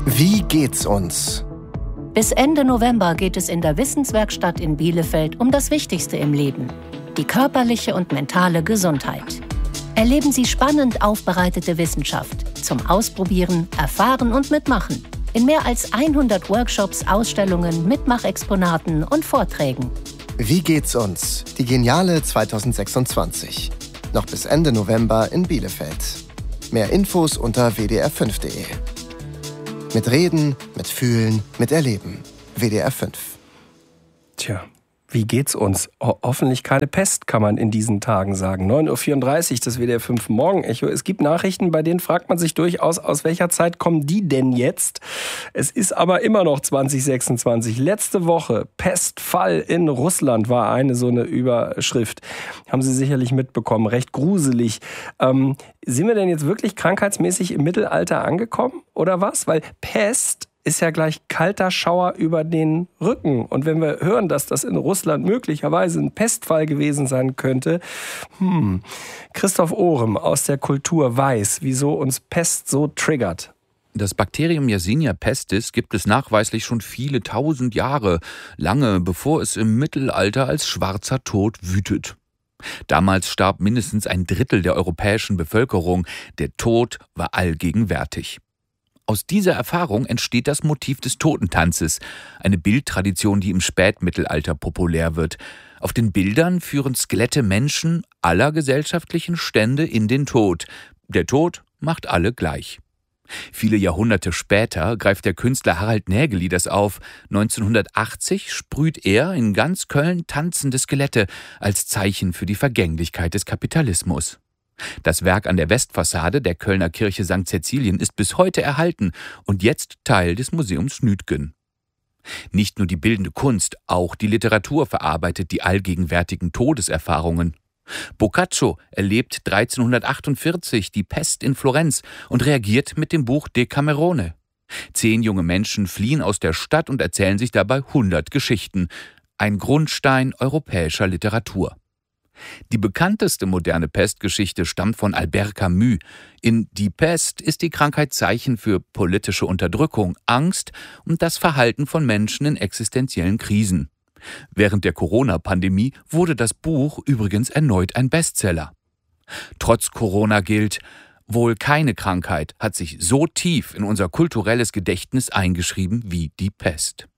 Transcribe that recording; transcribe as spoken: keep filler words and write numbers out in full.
Wie geht's uns? Bis Ende November geht es in der Wissenswerkstatt in Bielefeld um das Wichtigste im Leben: die körperliche und mentale Gesundheit. Erleben Sie spannend aufbereitete Wissenschaft zum Ausprobieren, Erfahren und Mitmachen in mehr als hundert Workshops, Ausstellungen, Mitmachexponaten und Vorträgen. Wie geht's uns? Die Geniale zweitausendsechsundzwanzig. Noch bis Ende November in Bielefeld. Mehr Infos unter w d r fünf punkt d e. Mit Reden, mit Fühlen, mit Erleben. W D R fünf. Tja, wie geht's uns? Ho- hoffentlich keine Pest, kann man in diesen Tagen sagen. neun Uhr vierunddreißig, das W D R fünf Morgenecho. Es gibt Nachrichten, bei denen fragt man sich durchaus, aus welcher Zeit kommen die denn jetzt? Es ist aber immer noch zwanzig sechsundzwanzig. Letzte Woche, Pestfall in Russland war eine so eine Überschrift. Haben Sie sicherlich mitbekommen, recht gruselig. Ähm, sind wir denn jetzt wirklich krankheitsmäßig im Mittelalter angekommen oder was? Weil Pest ist ja gleich kalter Schauer über den Rücken. Und wenn wir hören, dass das in Russland möglicherweise ein Pestfall gewesen sein könnte, hm, Christoph Ohrem aus der Kultur weiß, wieso uns Pest so triggert. Das Bakterium Yersinia pestis gibt es nachweislich schon viele tausend Jahre, lange bevor es im Mittelalter als schwarzer Tod wütet. Damals starb mindestens ein Drittel der europäischen Bevölkerung. Der Tod war allgegenwärtig. Aus dieser Erfahrung entsteht das Motiv des Totentanzes, eine Bildtradition, die im Spätmittelalter populär wird. Auf den Bildern führen Skelette Menschen aller gesellschaftlichen Stände in den Tod. Der Tod macht alle gleich. Viele Jahrhunderte später greift der Künstler Harald Nägeli das auf. neunzehnhundertachtzig sprüht er in ganz Köln tanzende Skelette als Zeichen für die Vergänglichkeit des Kapitalismus. Das Werk an der Westfassade der Kölner Kirche Sankt Cäcilien ist bis heute erhalten und jetzt Teil des Museums Schnütgen. Nicht nur die bildende Kunst, auch die Literatur verarbeitet die allgegenwärtigen Todeserfahrungen. Boccaccio erlebt dreizehnhundertachtundvierzig die Pest in Florenz und reagiert mit dem Buch Decamerone. Zehn junge Menschen fliehen aus der Stadt und erzählen sich dabei hundert Geschichten. Ein Grundstein europäischer Literatur. Die bekannteste moderne Pestgeschichte stammt von Albert Camus. In Die Pest ist die Krankheit Zeichen für politische Unterdrückung, Angst und das Verhalten von Menschen in existenziellen Krisen. Während der Corona-Pandemie wurde das Buch übrigens erneut ein Bestseller. Trotz Corona gilt, wohl keine Krankheit hat sich so tief in unser kulturelles Gedächtnis eingeschrieben wie die Pest.